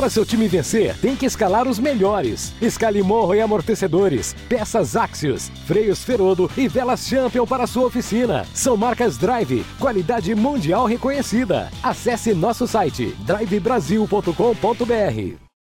Para seu time vencer, tem que escalar os melhores. Escale morro e amortecedores, peças Axios, freios Ferodo e velas Champion para sua oficina. São marcas Drive, qualidade mundial reconhecida. Acesse nosso site drivebrasil.com.br.